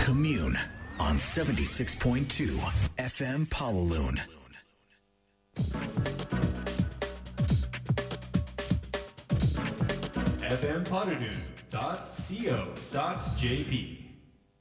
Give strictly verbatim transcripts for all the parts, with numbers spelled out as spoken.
Commune on seventy-six point two F M Palaloon. エフエム Palaloon ドット シーオー ドット ジェーピー。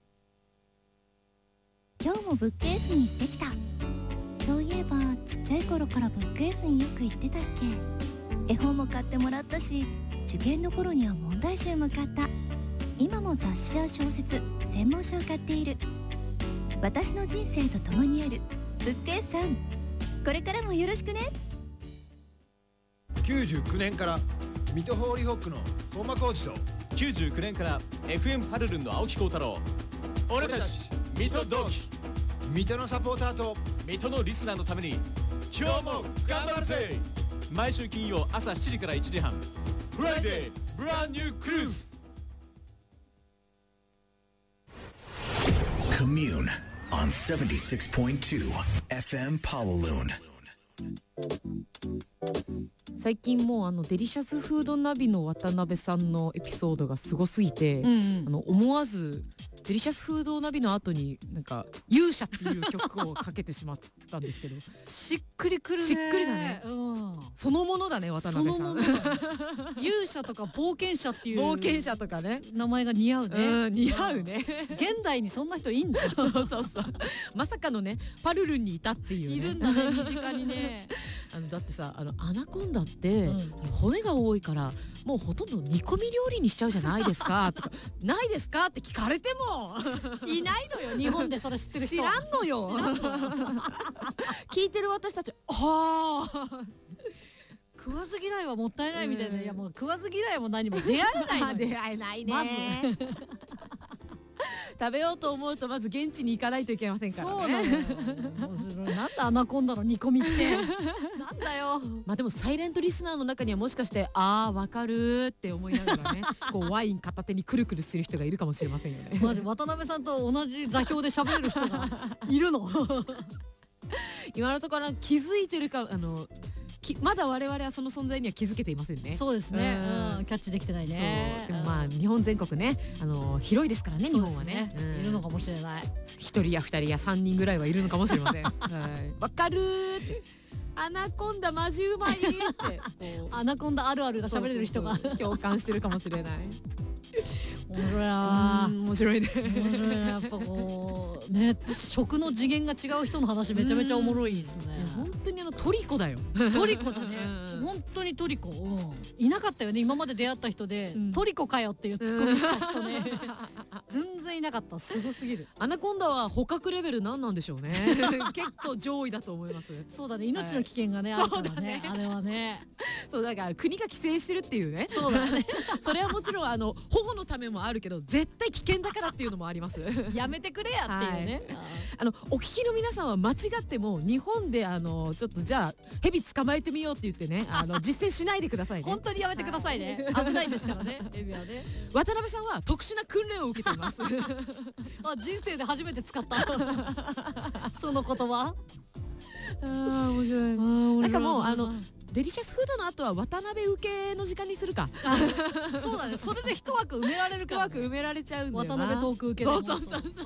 今日もブックエースに行ってきた。そういえばちっちゃい頃からブックエースによく行ってたっけ。絵本も買ってもらったし、受験の頃には問題集も買った。今も雑誌や小説、専門書を買っている。私の人生と共にあるブックエースさん、これからもよろしくね。 きゅうじゅうきゅうねんから水戸ホーリーホックの本間浩二ときゅうじゅうきゅうねんから エフエム パルルンの青木幸太郎、俺たち水戸同期、 水戸のサポーターと水戸のリスナーのために今日も頑張るぜ。毎週金曜朝しちじからいちじはん、フライデーブランニュークルーズ。 Commune on seventy-six point two F M Palaloon. 最近もうあのデリシャスフードナビの渡辺さんのエピソードがすごすぎて、うんうん、あの思わずデリシャスフードナビの後になんか勇者っていう曲をかけてしまったんですけどしっくりくるね。 しっくりだね、うん、そのものだね渡辺さん。 勇者とか冒険者っていう冒険者とかね、 名前が似合うね、 うん、似合うね。 現代にそんな人いんだ。 そうそうそう、まさかのねパルルンにいたっていう、ね、 いるんだね、身近にね。 あのだってさ、あのアナコンダって、うん、骨が多いからもうほとんど煮込み料理にしちゃうじゃないですかとかないですかって聞かれてもいないのよ、日本でそれ知ってる人。 知らんのよ。聞いてる私たち、はあ食わず嫌いはもったいないみたいな、うん、いやもう食わず嫌いも何も出会えないのよ。 出会えないね、 まず食べようと思うとまず現地に行かないといけませんからね。 そうなのよ。面白い。なんだアナコンダの煮込みってなんだよ。 まあでもサイレントリスナーの中にはもしかしてあーわかるって思いながらねこうワイン片手にくるくるする人がいるかもしれませんよね。 マジ渡辺さんと同じ座標で喋れる人がいるの。 今のところ気づいてるか、あのまだ我々はその存在には気づけていませんね。 そうですね、うん、キャッチできてないね。 でもまあ日本全国ね、あの広いですからね、日本はね、 うん、いるのかもしれない。 一人や二人や三人ぐらいはいるのかもしれません。はい、わかるーって、アナコンダマジうまいってアナコンダあるあるが喋れる人が共感してるかもしれない。 面白いな。 面白いね。 面白いね。やっぱこうね、食の次元が違う人の話めちゃめちゃおもろいですね。 本当にあのトリコだよ。 トリコだね。本当にトリコ、うん、いなかったよね、今まで出会った人で、うん、トリコかよっていうツッコミした人ね。全然いなかった。すごすぎる。 アナコンダは捕獲レベル何なんでしょうね。結構上位だと思います。 そうだね、命の危険がね、はい、あるからね、あれはね。 そうだから国が規制してるっていうね。 そうだね。 それはもちろんあの保護のためもあるけど絶対危険だからっていうのもあります。 やめてくれやっていうね、はい、 あのお聞きの皆さんは間違っても日本であのちょっとじゃあヘビ捕まえてみようって言ってね、あの実践しないでくださいね。 本当にやめてくださいね、はい、危ないですからね。ヘビはね。 渡辺さんは特殊な訓練を受けています。 あ、人生で初めて使ったその言葉。 あー面白い。なんかもうあのデリシャスフードの後は渡辺受けの時間にするか。 そうだね、それで一枠埋められるから、ね、 一枠埋められちゃうんだよな。 渡辺トーク受けで。 そうそうそうそう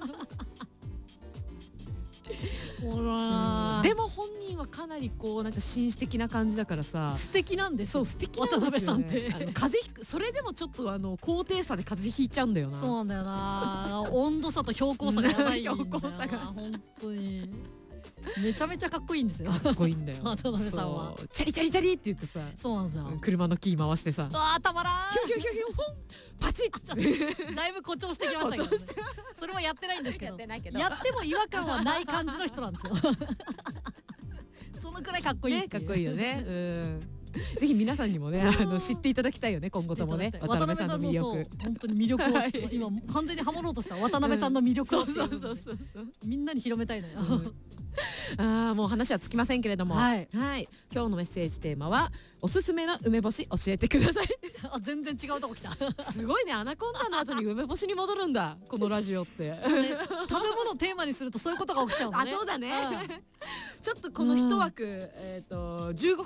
ほら、 でも本人はかなりこうなんか紳士的な感じだからさ、 素敵なんです。 そう素敵なんですよね。渡辺さんってあの風邪ひく、それでもちょっとあの高低差で風邪ひいちゃうんだよな。 そうなんだよな。温度差と標高差がやばいんだよな。 標高差が本当にめちゃめちゃかっこいいんですよ。 かっこいいんだよ。 渡辺さんはチャリチャリチャリって言ってさ、 そうなんですよ。 車のキー回してさ、 あーたまらん。 ヒュヒュヒュヒュホンパチッ。 だいぶ誇張してきましたけど、ね、それはやってないんですけど、やってやっても違和感はない感じの人なんですよ。そのくらいかっこいい、 ね、かっこいいよね。うん。ぜひ皆さんにもね、あの知っていただきたいよね、今後ともね、渡辺さんの魅力。 本当に魅力を、はい、今完全にハモろうとした渡辺さんの魅力を、うん、 そうそうそうそう、 みんなに広めたいのよ。うん、 ああ、もう話はつきませんけれども、 はい、 はい、今日のメッセージテーマはおすすめの梅干し教えてください。 あ、全然違うとこ来た。 すごいね、アナコンダの後に梅干しに戻るんだ、このラジオって。 そうね、食べ物をテーマにするとそういうことが起きちゃうのね。 あ、そうだね。うん、ちょっとこの一枠、うん、えっとじゅうご